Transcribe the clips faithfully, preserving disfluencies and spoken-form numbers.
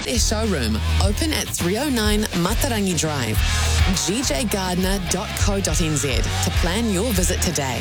their showroom, open at three oh nine Matarangi Drive. g j gardner dot co dot n z to plan your visit today.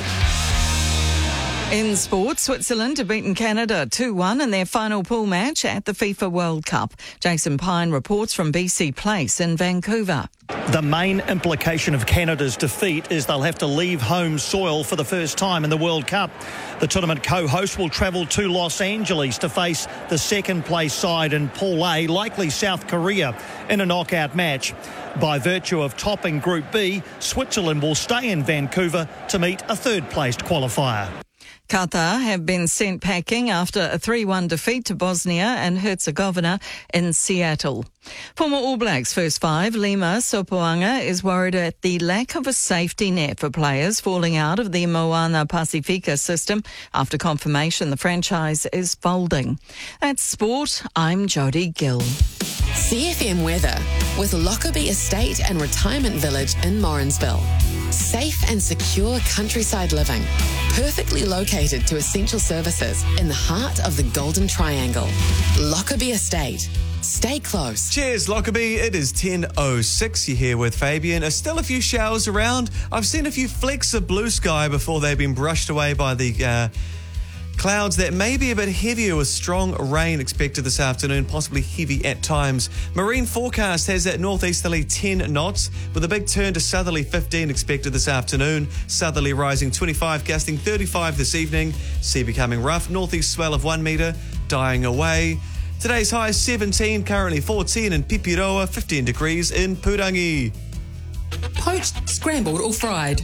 In sport, Switzerland have beaten Canada two one in their final pool match at the FIFA World Cup. Jason Pine reports from B C Place in Vancouver. The main implication of Canada's defeat is they'll have to leave home soil for the first time in the World Cup. The tournament co-host will travel to Los Angeles to face the second-place side in Pool A, likely South Korea, in a knockout match. By virtue of topping Group B, Switzerland will stay in Vancouver to meet a third-placed qualifier. Qatar have been sent packing after a three one defeat to Bosnia and Herzegovina in Seattle. Former All Blacks first five, Lima Sopoaga, is worried at the lack of a safety net for players falling out of the Moana Pacifica system after confirmation the franchise is folding. That's sport. I'm Jodie Gill. C F M weather with Lockerbie Estate and Retirement Village in Morrinsville. Safe and secure countryside living, perfectly located to essential services in the heart of the Golden Triangle. Lockerbie Estate. Stay close. Cheers, Lockerbie. It is ten oh six. You're here with Fabian. There's still a few showers around. I've seen a few flecks of blue sky before they've been brushed away by the uh, clouds that may be a bit heavier with strong rain expected this afternoon, possibly heavy at times. Marine forecast has that northeasterly ten knots with a big turn to southerly fifteen expected this afternoon. Southerly rising twenty-five, gusting thirty-five this evening. Sea becoming rough. Northeast swell of one metre, dying away. Today's high is seventeen, currently fourteen in Pipiroa, fifteen degrees in Purangi. Poached, scrambled or fried.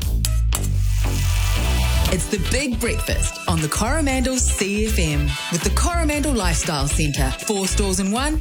It's the big breakfast on the Coromandel C F M with the Coromandel Lifestyle Centre. Four stores in one,